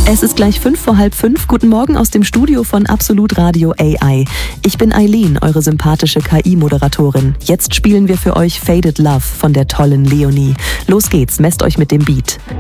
Es ist gleich 5:05. Guten Morgen aus dem Studio von Absolut Radio AI. Ich bin Eileen, eure sympathische KI-Moderatorin. Jetzt spielen wir für euch Faded Love von der tollen Leonie. Los geht's, messt euch mit dem Beat.